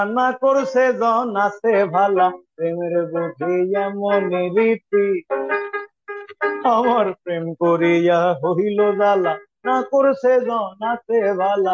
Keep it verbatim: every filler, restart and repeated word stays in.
না করছে জন আছে ভালা, প্রেমের বুঝি এমন রীতি, আমার প্রেম করিয়া হইল জ্বালা, না করছে জন আছে ভালা।